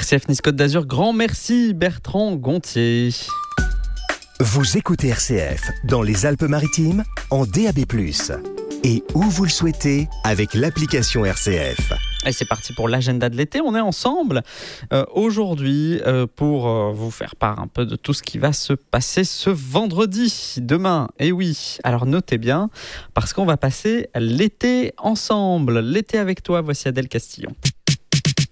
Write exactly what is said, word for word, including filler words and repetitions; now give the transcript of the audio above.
R C F Nice Côte d'Azur, grand merci Bertrand Gontier. Vous écoutez R C F dans les Alpes-Maritimes en D A B plus, et où vous le souhaitez avec l'application R C F. Et c'est parti pour l'agenda de l'été. On est ensemble euh, aujourd'hui euh, pour euh, vous faire part un peu de tout ce qui va se passer ce vendredi, demain. Et oui, alors notez bien, parce qu'on va passer l'été ensemble. L'été avec toi, voici Adèle Castillon.